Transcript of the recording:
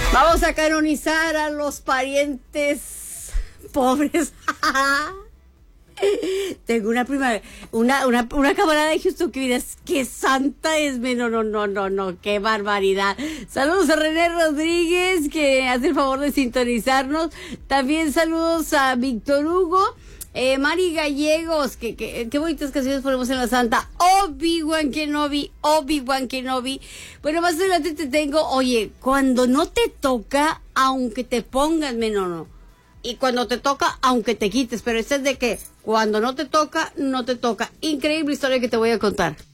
Vamos a canonizar a los parientes pobres. Tengo una prima, una camarada de Houston que dirás, qué santa es, no, qué barbaridad. Saludos a René Rodríguez, que hace el favor de sintonizarnos. También saludos a Víctor Hugo, Mari Gallegos, qué bonitas canciones ponemos en la Santa. Obi-Wan Kenobi. Bueno, más adelante te tengo, oye, cuando no te toca, aunque te pongas no. Y cuando te toca, aunque te quites, pero este es de que cuando no te toca, no te toca. Increíble historia que te voy a contar.